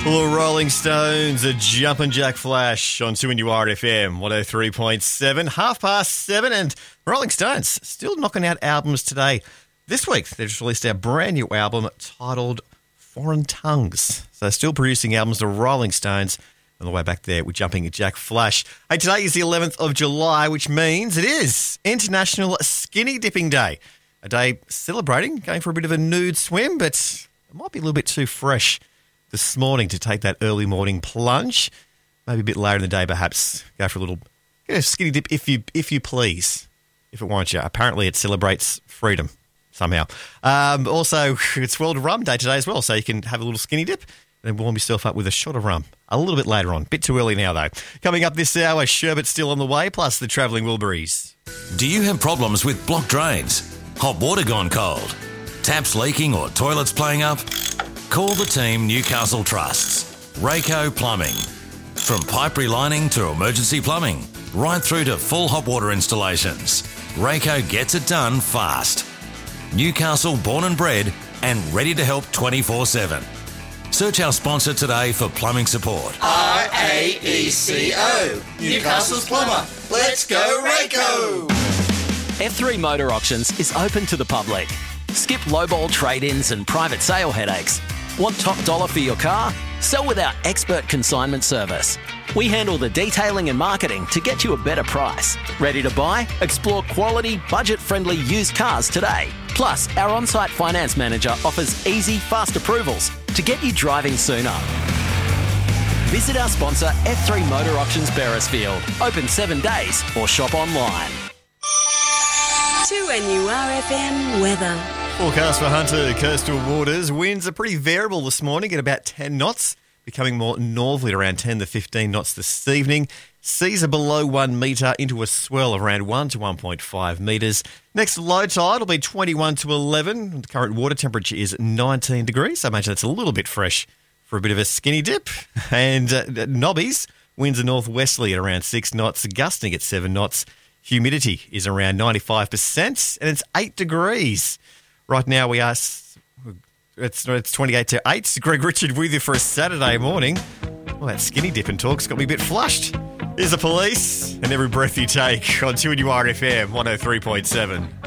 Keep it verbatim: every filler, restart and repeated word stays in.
Well, Rolling Stones, a Jumpin' Jack Flash on two N U R F M, one oh three point seven, half past seven, and Rolling Stones still knocking out albums today. This week, they just released our brand new album titled Foreign Tongues. So still producing albums, the Rolling Stones, on the way back there with Jumping Jack Flash. Hey, today is the eleventh of July, which means it is International Skinny Dipping Day. A day celebrating going for a bit of a nude swim, but it might be a little bit too fresh this morning to take that early morning plunge. Maybe a bit later in the day, perhaps go for a little get a skinny dip if you if you please, if it warrants you. Apparently, it celebrates freedom somehow. Um, also, it's World Rum Day today as well, so you can have a little skinny dip and warm yourself up with a shot of rum a little bit later on. Bit too early now, though. Coming up this hour, sherbet still on the way, plus the travelling Wilburys. Do you have problems with blocked drains, hot water gone cold, taps leaking or toilets playing up? Call the team Newcastle Trusts. Rayco Plumbing. From pipe relining to emergency plumbing, right through to full hot water installations, Rayco gets it done fast. Newcastle born and bred and ready to help twenty-four seven. Search our sponsor today for plumbing support. R A E C O. Newcastle's plumber. Let's go Rayco. F three Motor Auctions is open to the public. Skip lowball trade-ins and private sale headaches. Want top dollar for your car? Sell with our expert consignment service. We handle the detailing and marketing to get you a better price. Ready to buy? Explore quality, budget-friendly used cars today. Plus, our on-site finance manager offers easy, fast approvals to get you driving sooner. Visit our sponsor, F three Motor Auctions Beresfield. Open seven days or shop online. two N U R F M weather. Forecast for Hunter coastal waters. Winds are pretty variable this morning at about ten knots, becoming more northerly at around ten to fifteen knots this evening. Seas are below one metre into a swell of around one to one point five metres. Next low tide will be twenty-one to eleven. The current water temperature is nineteen degrees. I imagine that's a little bit fresh for a bit of a skinny dip. And uh, Nobbies, winds are northwesterly at around six knots, gusting at seven knots. Humidity is around ninety-five percent and it's eight degrees. Right now we are, it's, it's twenty-eight to eight. Greg Richard with you for a Saturday morning. Well, that skinny dipping talk's got me a bit flushed. Here's the Police and every breath you take on two N U R F M one oh three point seven.